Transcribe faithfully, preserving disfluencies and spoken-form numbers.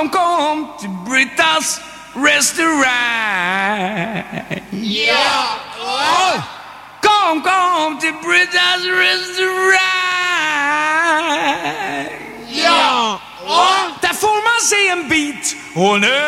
Kom, kom till Brittas restaurang. Ja! Oh, kom, kom till Brittas restaurang. Ja! Där får man se en bit och en